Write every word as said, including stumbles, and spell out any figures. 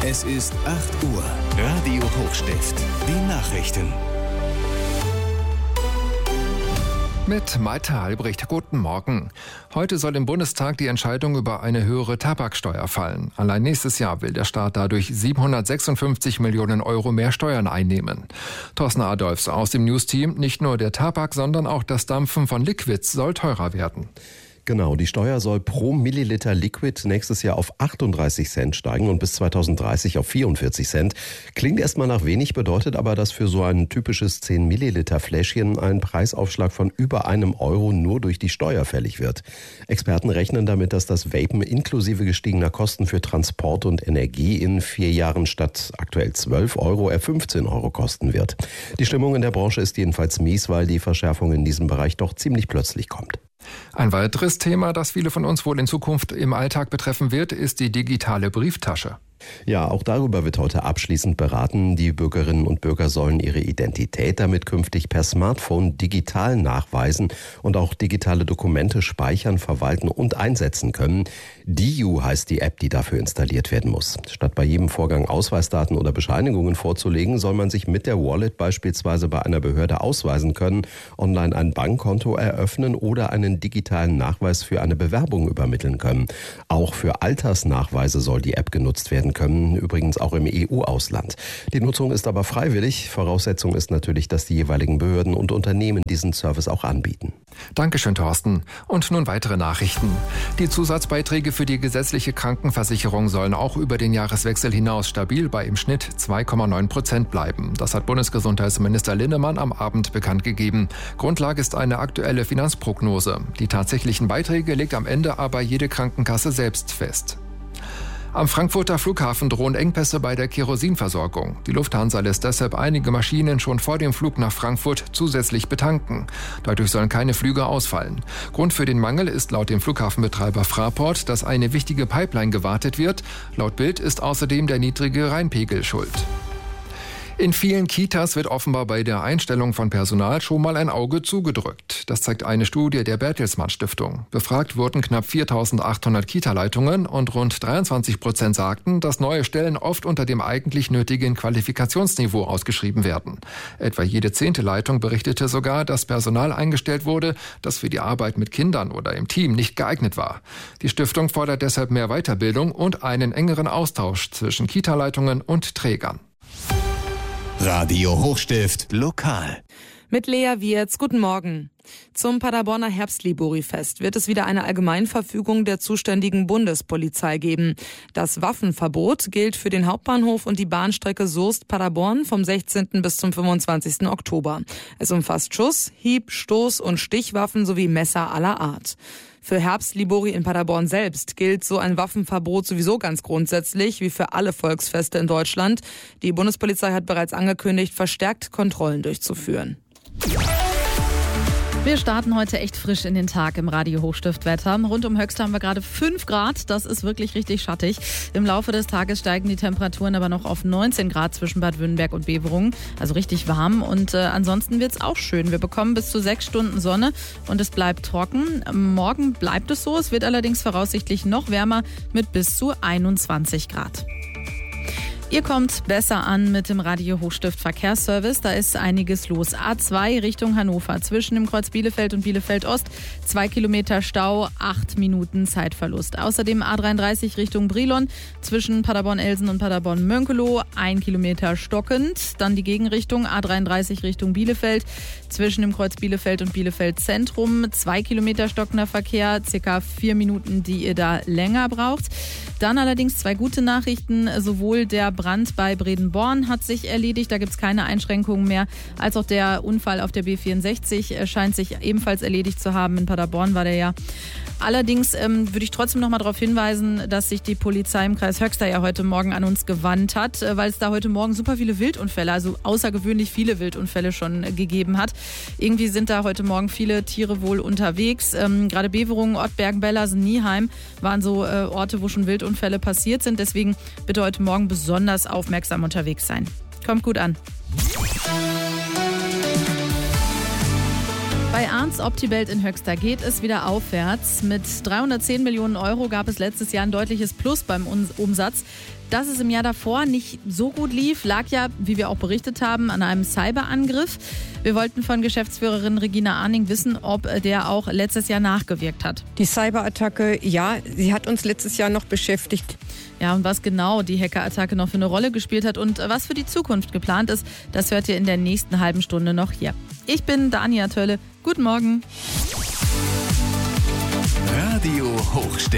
Es ist acht Uhr. Radio Hochstift. Die Nachrichten. Mit Malte Albrecht, guten Morgen. Heute soll im Bundestag die Entscheidung über eine höhere Tabaksteuer fallen. Allein nächstes Jahr will der Staat dadurch siebenhundertsechsundfünfzig Millionen Euro mehr Steuern einnehmen. Thorsten Adolfs aus dem News-Team, nicht nur der Tabak, sondern auch das Dampfen von Liquids soll teurer werden. Genau, die Steuer soll pro Milliliter Liquid nächstes Jahr auf achtunddreißig Cent steigen und bis zweitausenddreißig auf vierundvierzig Cent. Klingt erstmal nach wenig, bedeutet aber, dass für so ein typisches zehn Milliliter Fläschchen ein Preisaufschlag von über einem Euro nur durch die Steuer fällig wird. Experten rechnen damit, dass das Vapen inklusive gestiegener Kosten für Transport und Energie in vier Jahren statt aktuell zwölf Euro eher fünfzehn Euro kosten wird. Die Stimmung in der Branche ist jedenfalls mies, weil die Verschärfung in diesem Bereich doch ziemlich plötzlich kommt. Ein weiteres Thema, das viele von uns wohl in Zukunft im Alltag betreffen wird, ist die digitale Brieftasche. Ja, auch darüber wird heute abschließend beraten. Die Bürgerinnen und Bürger sollen ihre Identität damit künftig per Smartphone digital nachweisen und auch digitale Dokumente speichern, verwalten und einsetzen können. Diu heißt die App, die dafür installiert werden muss. Statt bei jedem Vorgang Ausweisdaten oder Bescheinigungen vorzulegen, soll man sich mit der Wallet beispielsweise bei einer Behörde ausweisen können, online ein Bankkonto eröffnen oder einen digitalen Nachweis für eine Bewerbung übermitteln können. Auch für Altersnachweise soll die App genutzt werden können, übrigens auch im E U-Ausland. Die Nutzung ist aber freiwillig. Voraussetzung ist natürlich, dass die jeweiligen Behörden und Unternehmen diesen Service auch anbieten. Dankeschön, Thorsten. Und nun weitere Nachrichten. Die Zusatzbeiträge für die gesetzliche Krankenversicherung sollen auch über den Jahreswechsel hinaus stabil bei im Schnitt zwei Komma neun Prozent bleiben. Das hat Bundesgesundheitsminister Linnemann am Abend bekannt gegeben. Grundlage ist eine aktuelle Finanzprognose. Die tatsächlichen Beiträge legt am Ende aber jede Krankenkasse selbst fest. Am Frankfurter Flughafen drohen Engpässe bei der Kerosinversorgung. Die Lufthansa lässt deshalb einige Maschinen schon vor dem Flug nach Frankfurt zusätzlich betanken. Dadurch sollen keine Flüge ausfallen. Grund für den Mangel ist laut dem Flughafenbetreiber Fraport, dass eine wichtige Pipeline gewartet wird. Laut Bild ist außerdem der niedrige Rheinpegel schuld. In vielen Kitas wird offenbar bei der Einstellung von Personal schon mal ein Auge zugedrückt. Das zeigt eine Studie der Bertelsmann Stiftung. Befragt wurden knapp viertausendachthundert Kita-Leitungen und rund dreiundzwanzig Prozent sagten, dass neue Stellen oft unter dem eigentlich nötigen Qualifikationsniveau ausgeschrieben werden. Etwa jede zehnte Leitung berichtete sogar, dass Personal eingestellt wurde, das für die Arbeit mit Kindern oder im Team nicht geeignet war. Die Stiftung fordert deshalb mehr Weiterbildung und einen engeren Austausch zwischen Kita-Leitungen und Trägern. Radio Hochstift lokal. Mit Lea Wierz, guten Morgen. Zum Paderborner Herbstlibori-Fest wird es wieder eine Allgemeinverfügung der zuständigen Bundespolizei geben. Das Waffenverbot gilt für den Hauptbahnhof und die Bahnstrecke Soest-Paderborn vom sechzehnten bis zum fünfundzwanzigsten Oktober. Es umfasst Schuss-, Hieb-, Stoß- und Stichwaffen sowie Messer aller Art. Für Herbstlibori in Paderborn selbst gilt so ein Waffenverbot sowieso ganz grundsätzlich wie für alle Volksfeste in Deutschland. Die Bundespolizei hat bereits angekündigt, verstärkt Kontrollen durchzuführen. Wir starten heute echt frisch in den Tag im Radio Hochstift-Wetter. Rund um Höxter haben wir gerade fünf Grad. Das ist wirklich richtig schattig. Im Laufe des Tages steigen die Temperaturen aber noch auf neunzehn Grad zwischen Bad Wünnenberg und Beverungen. Also richtig warm. Und äh, ansonsten wird's auch schön. Wir bekommen bis zu sechs Stunden Sonne und es bleibt trocken. Morgen bleibt es so. Es wird allerdings voraussichtlich noch wärmer mit bis zu einundzwanzig Grad. Ihr kommt besser an mit dem Radio Hochstift Verkehrsservice. Da ist einiges los. A zwei Richtung Hannover zwischen dem Kreuz Bielefeld und Bielefeld Ost. Zwei Kilometer Stau, acht Minuten Zeitverlust. Außerdem A dreiunddreißig Richtung Brilon zwischen Paderborn-Elsen und Paderborn-Mönkelow. Ein Kilometer stockend. Dann die Gegenrichtung A dreiunddreißig Richtung Bielefeld zwischen dem Kreuz Bielefeld und Bielefeld Zentrum. Zwei Kilometer stockender Verkehr, circa vier Minuten, die ihr da länger braucht. Dann allerdings zwei gute Nachrichten. Sowohl der Brand bei Bredenborn hat sich erledigt, da gibt es keine Einschränkungen mehr, als auch der Unfall auf der B vierundsechzig scheint sich ebenfalls erledigt zu haben. In Paderborn war der ja. Allerdings ähm, würde ich trotzdem noch mal darauf hinweisen, dass sich die Polizei im Kreis Höxter ja heute Morgen an uns gewandt hat, weil es da heute Morgen super viele Wildunfälle, also außergewöhnlich viele Wildunfälle schon gegeben hat. Irgendwie sind da heute Morgen viele Tiere wohl unterwegs. Ähm, gerade Beverungen, Ottbergen, Bellersen, Nieheim waren so äh, Orte, wo schon Wildunfälle passiert sind. Deswegen bitte heute Morgen besonders aufmerksam unterwegs sein. Kommt gut an. Bei Ernst Optibelt in Höxter geht es wieder aufwärts. Mit dreihundertzehn Millionen Euro gab es letztes Jahr ein deutliches Plus beim Umsatz. Dass es im Jahr davor nicht so gut lief, lag ja, wie wir auch berichtet haben, an einem Cyberangriff. Wir wollten von Geschäftsführerin Regina Arning wissen, ob der auch letztes Jahr nachgewirkt hat. Die Cyberattacke, ja, sie hat uns letztes Jahr noch beschäftigt. Ja, und was genau die Hackerattacke noch für eine Rolle gespielt hat und was für die Zukunft geplant ist, das hört ihr in der nächsten halben Stunde noch hier. Ich bin Dania Tölle. Guten Morgen. Radio Hochstedt.